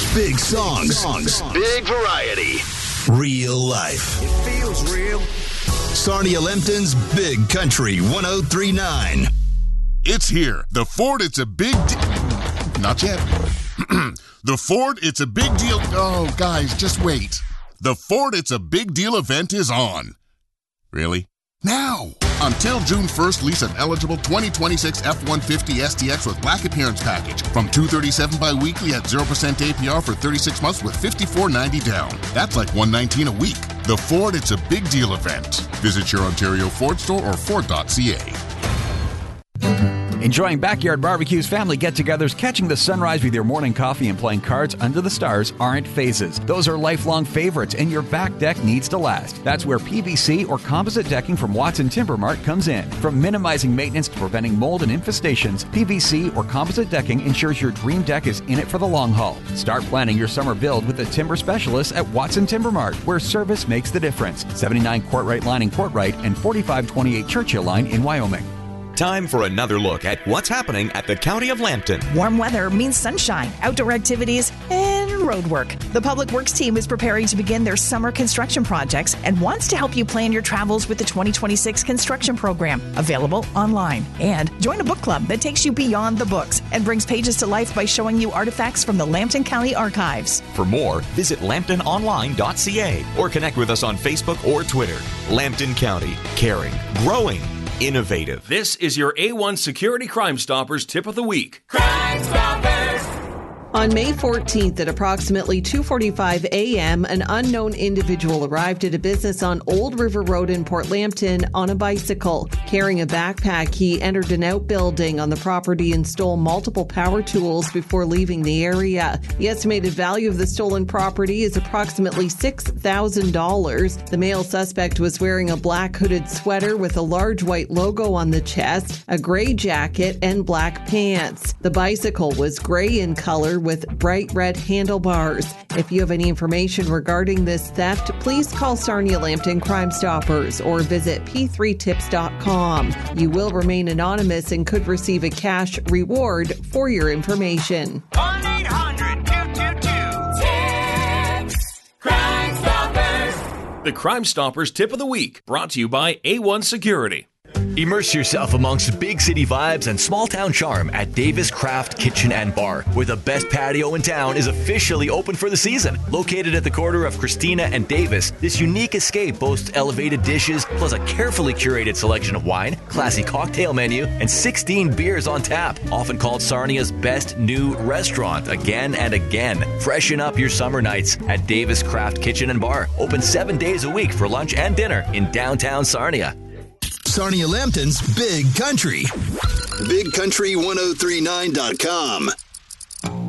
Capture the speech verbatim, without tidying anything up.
Big songs. songs. Big variety. Real life. It feels real. Sarnia Lempton's Big Country one oh three point nine. It's here. The Ford It's a Big Deal. Not yet. The Ford It's a Big Deal. Oh, guys, just wait. The Ford It's a Big Deal event is on. Really? Now! Until June first, lease an eligible twenty twenty-six F one fifty S T X with Black Appearance Package from two hundred thirty-seven dollars bi-weekly at zero percent A P R for thirty-six months with fifty-four ninety down. That's like one hundred nineteen dollars a week. The Ford It's a Big Deal event. Visit your Ontario Ford store or Ford dot C A. Enjoying backyard barbecues, family get-togethers, catching the sunrise with your morning coffee and playing cards under the stars aren't phases. Those are lifelong favorites, and your back deck needs to last. That's where P V C or composite decking from Watson Timber Mart comes in. From minimizing maintenance to preventing mold and infestations, P V C or composite decking ensures your dream deck is in it for the long haul. Start planning your summer build with the timber specialists at Watson Timber Mart, where service makes the difference. seventy-nine Courtright Line in Courtright and forty-five twenty-eight Churchill Line in Wyoming. Time for another look at what's happening at the County of Lambton. Warm weather means sunshine, outdoor activities, and road work. The Public Works team is preparing to begin their summer construction projects and wants to help you plan your travels with the twenty twenty-six construction program, available online. And join a book club that takes you beyond the books and brings pages to life by showing you artifacts from the Lambton County Archives. For more, visit lambton online dot c a or connect with us on Facebook or Twitter. Lambton County, caring, growing, innovative. This is your A one Security Crime Stoppers tip of the week. Crime Stoppers! On May fourteenth at approximately two forty-five a.m., an unknown individual arrived at a business on Old River Road in Port Lambton on a bicycle. Carrying a backpack, he entered an outbuilding on the property and stole multiple power tools before leaving the area. The estimated value of the stolen property is approximately six thousand dollars. The male suspect was wearing a black hooded sweater with a large white logo on the chest, a gray jacket, and black pants. The bicycle was gray in color with bright red handlebars. If you have any information regarding this theft, please call Sarnia Lambton Crime Stoppers or visit p three tips dot com. You will remain anonymous and could receive a cash reward for your information. one eight hundred two two two tips. Crime Stoppers. The Crime Stoppers tip of the week, brought to you by A one Security. Immerse yourself amongst big city vibes and small town charm at Davis Craft Kitchen and Bar, where the best patio in town is officially open for the season. Located at the corner of Christina and Davis, this unique escape boasts elevated dishes, plus a carefully curated selection of wine, classy cocktail menu, and sixteen beers on tap. Often called Sarnia's best new restaurant again and again. Freshen up your summer nights at Davis Craft Kitchen and Bar. Open seven days a week for lunch and dinner in downtown Sarnia. Sarnia Lambton's Big Country. big country ten thirty-nine dot com.